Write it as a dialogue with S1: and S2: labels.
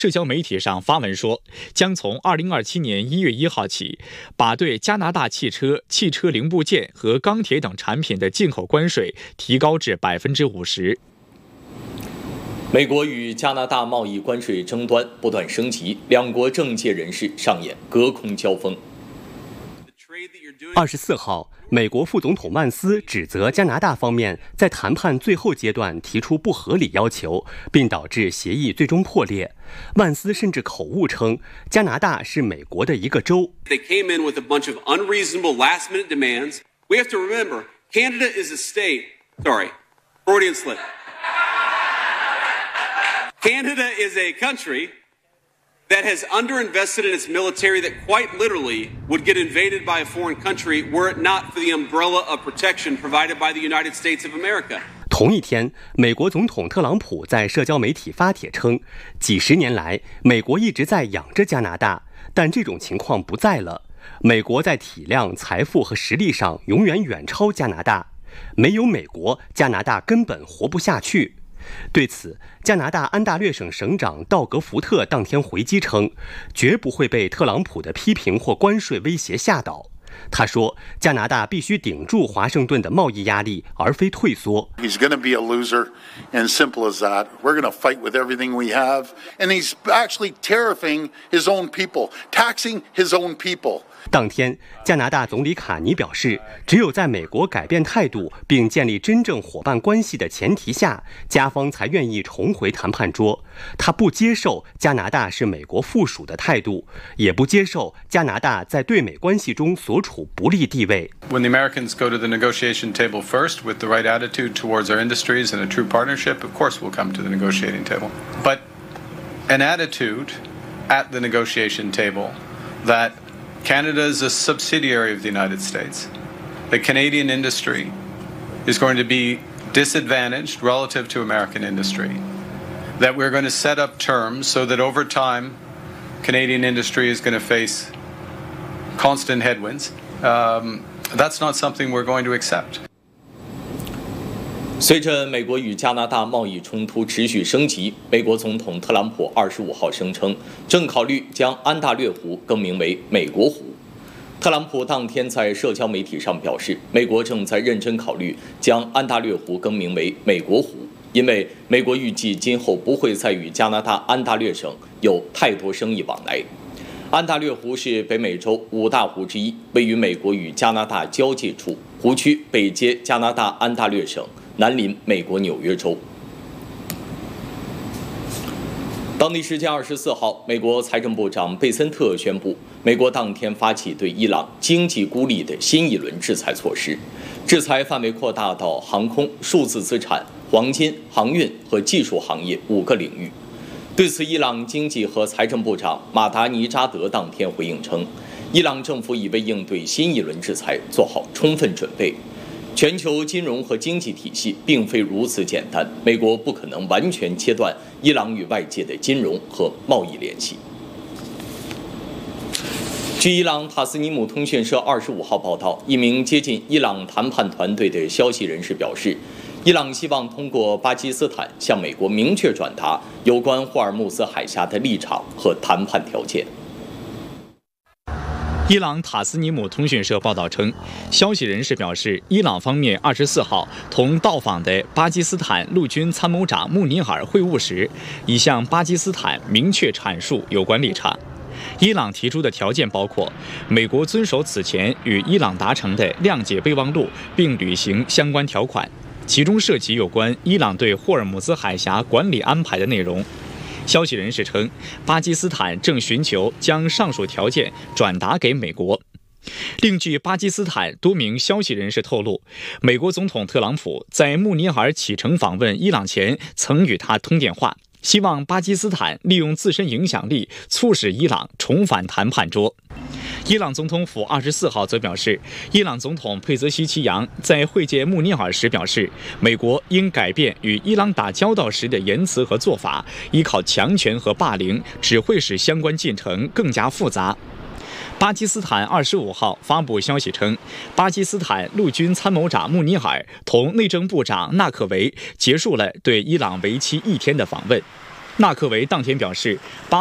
S1: 社交媒体上发文说，将从2027年1月1号起，把对加拿大汽车、汽车零部件和钢铁等产品的进口关税提高至50%。
S2: 美国与加拿大贸易关税争端不断升级，两国政界人士上演隔空交锋。
S3: 24号，美国副总统万斯指责加拿大方面在谈判最后阶段提出不合理要求，并导致协议最终破裂。万斯甚至口误称加拿大是美国的一个州。
S4: They came in with a bunch of unreasonable last-minute demands. We have to remember, Canada is a state. Sorry, Freudian slip. Canada is a country that has underinvested in its military that quite literally would get invaded by a foreign country were it not for the umbrella of protection provided by the United States of America.
S3: 同一天，美国总统特朗普在社交媒体发帖称，几十年来，美国一直在养着加拿大，但这种情况不在了。美国在体量、财富和实力上永远远超加拿大，没有美国，加拿大根本活不下去。对此，加拿大安大略省省长道格·福特当天回击称，绝不会被特朗普的批评或关税威胁吓倒。他说，加拿大必须顶住华盛顿的贸易压力，而非退缩。
S5: He's going to be a loser, and simple as that. We're going to fight with everything we have, and he's actually tariffing his own people, taxing his own people.
S3: 当天，加拿大总理卡尼表示，只有在美国改变态度并建立真正伙伴关系的前提下，加方才愿意重回谈判桌。他不接受加拿大是美国附属的态度，也不接受加拿大在对美关系中所处不利地位。
S6: When the Americans go to the negotiation table first with the right attitude towards our industries and a true partnership, of course we'll come to the negotiating table. But an attitude at the negotiation table that Canada is a subsidiary of the United States. The Canadian industry is going to be disadvantaged relative to American industry. That we're going to set up terms so that over time, Canadian industry is going to face constant headwinds. That's not something we're going to accept.
S2: 随着美国与加拿大贸易冲突持续升级，美国总统特朗普25号声称，正考虑将安大略湖更名为美国湖。特朗普当天在社交媒体上表示，美国正在认真考虑将安大略湖更名为美国湖，因为美国预计今后不会再与加拿大安大略省有太多生意往来。安大略湖是北美洲5大湖之一，位于美国与加拿大交界处，湖区北接加拿大安大略省，南临美国纽约州。当地时间24号，美国财政部长贝森特宣布，美国当天发起对伊朗经济孤立的新一轮制裁措施，制裁范围扩大到航空、数字资产、黄金、航运和技术行业5个领域。对此，伊朗经济和财政部长马达尼扎德当天回应称，伊朗政府已为应对新一轮制裁做好充分准备。全球金融和经济体系并非如此简单，美国不可能完全切断伊朗与外界的金融和贸易联系。据伊朗塔斯尼姆通讯社25号报道，一名接近伊朗谈判团队的消息人士表示，伊朗希望通过巴基斯坦向美国明确转达有关霍尔木兹海峡的立场和谈判条件。
S1: 伊朗塔斯尼姆通讯社报道称，消息人士表示，伊朗方面24号同到访的巴基斯坦陆军参谋长穆尼尔会晤时，已向巴基斯坦明确阐述有关立场。伊朗提出的条件包括，美国遵守此前与伊朗达成的谅解备忘录，并履行相关条款，其中涉及有关伊朗对霍尔木兹海峡管理安排的内容。消息人士称，巴基斯坦正寻求将上述条件转达给美国。另据巴基斯坦多名消息人士透露，美国总统特朗普在穆尼尔启程访问伊朗前曾与他通电话，希望巴基斯坦利用自身影响力促使伊朗重返谈判桌。伊朗总统府24号则表示，伊朗总统佩泽西奇扬在会见穆尼尔时表示，美国应改变与伊朗打交道时的言辞和做法，依靠强权和霸凌只会使相关进程更加复杂。巴基斯坦25号发布消息称，巴基斯坦陆军参谋长穆尼尔同内政部长纳克维结束了对伊朗为期1天的访问。 纳克维当天表示，